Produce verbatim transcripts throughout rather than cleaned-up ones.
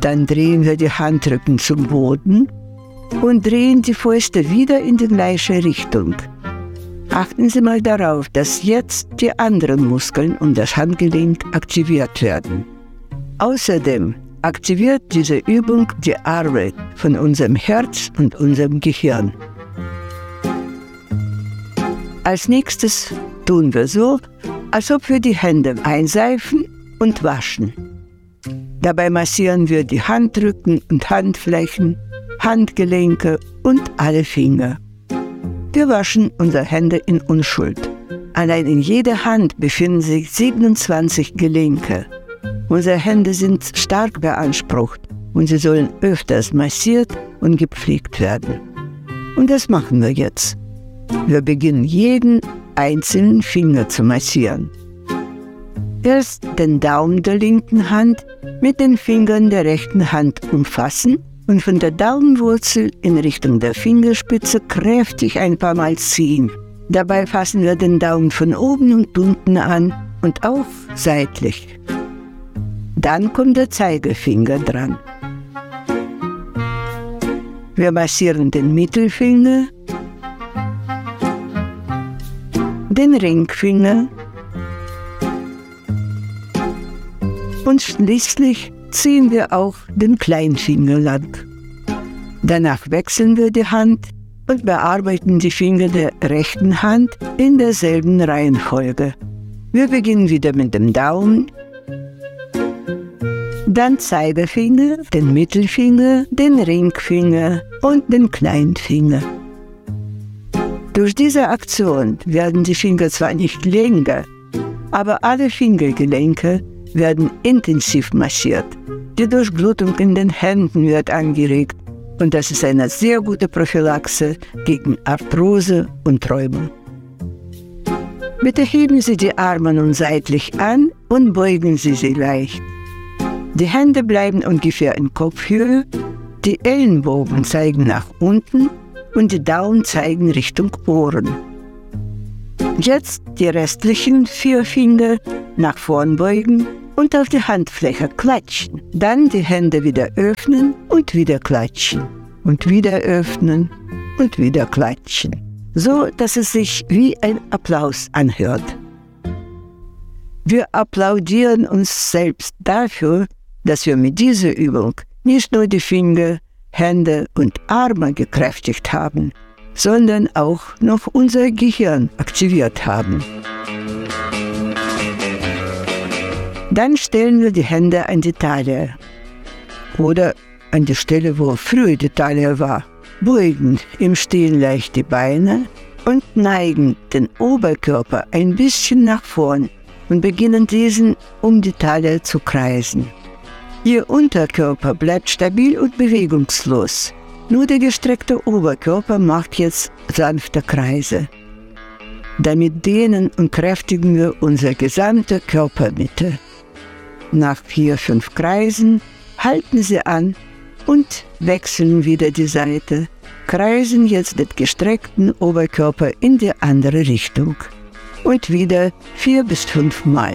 Dann drehen wir die Handrücken zum Boden und drehen die Fäuste wieder in die gleiche Richtung. Achten Sie mal darauf, dass jetzt die anderen Muskeln um das Handgelenk aktiviert werden. Außerdem aktiviert diese Übung die Arbeit von unserem Herz und unserem Gehirn. Als nächstes tun wir so, als ob wir die Hände einseifen und waschen. Dabei massieren wir die Handrücken und Handflächen, Handgelenke und alle Finger. Wir waschen unsere Hände in Unschuld. Allein in jeder Hand befinden sich siebenundzwanzig Gelenke. Unsere Hände sind stark beansprucht und sie sollen öfters massiert und gepflegt werden. Und das machen wir jetzt. Wir beginnen jeden einzelnen Finger zu massieren. Erst den Daumen der linken Hand mit den Fingern der rechten Hand umfassen und von der Daumenwurzel in Richtung der Fingerspitze kräftig ein paar Mal ziehen. Dabei fassen wir den Daumen von oben und unten an und auch seitlich. Dann kommt der Zeigefinger dran. Wir massieren den Mittelfinger, den Ringfinger und schließlich ziehen wir auch den Kleinfinger lang. Danach wechseln wir die Hand und bearbeiten die Finger der rechten Hand in derselben Reihenfolge. Wir beginnen wieder mit dem Daumen, dann Zeigefinger, den Mittelfinger, den Ringfinger und den Kleinfinger. Durch diese Aktion werden die Finger zwar nicht länger, aber alle Fingergelenke werden intensiv massiert. Die Durchblutung in den Händen wird angeregt und das ist eine sehr gute Prophylaxe gegen Arthrose und Rheuma. Bitte heben Sie die Arme nun seitlich an und beugen Sie sie leicht. Die Hände bleiben ungefähr in Kopfhöhe, die Ellenbogen zeigen nach unten und die Daumen zeigen Richtung Ohren. Jetzt die restlichen vier Finger nach vorn beugen und auf die Handfläche klatschen. Dann die Hände wieder öffnen und wieder klatschen. Und wieder öffnen und wieder klatschen. So, dass es sich wie ein Applaus anhört. Wir applaudieren uns selbst dafür, dass wir mit dieser Übung nicht nur die Finger, Hände und Arme gekräftigt haben, sondern auch noch unser Gehirn aktiviert haben. Dann stellen wir die Hände an die Taille oder an die Stelle, wo früher die Taille war, beugen im Stehen leicht die Beine und neigen den Oberkörper ein bisschen nach vorn und beginnen diesen um die Taille zu kreisen. Ihr Unterkörper bleibt stabil und bewegungslos. Nur der gestreckte Oberkörper macht jetzt sanfte Kreise. Damit dehnen und kräftigen wir unsere gesamte Körpermitte. Nach vier, fünf Kreisen halten Sie an und wechseln wieder die Seite. Kreisen jetzt den gestreckten Oberkörper in die andere Richtung. Und wieder vier bis fünf Mal.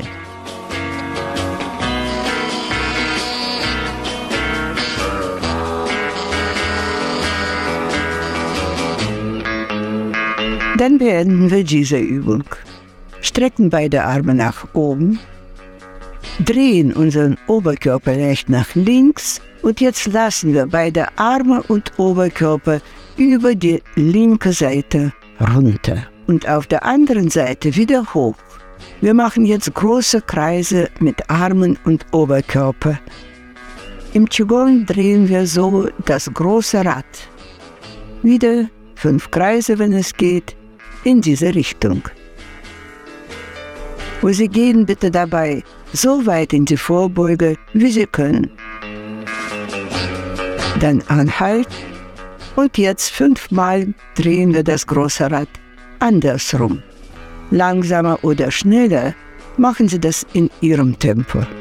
Dann beenden wir diese Übung. Strecken beide Arme nach oben, drehen unseren Oberkörper leicht nach links und jetzt lassen wir beide Arme und Oberkörper über die linke Seite runter und auf der anderen Seite wieder hoch. Wir machen jetzt große Kreise mit Armen und Oberkörper. Im Qigong drehen wir so das große Rad. Wieder fünf Kreise, wenn es geht, in diese Richtung. Und Sie gehen bitte dabei so weit in die Vorbeuge, wie Sie können. Dann anhalten und jetzt fünfmal drehen wir das große Rad andersrum. Langsamer oder schneller, machen Sie das in Ihrem Tempo.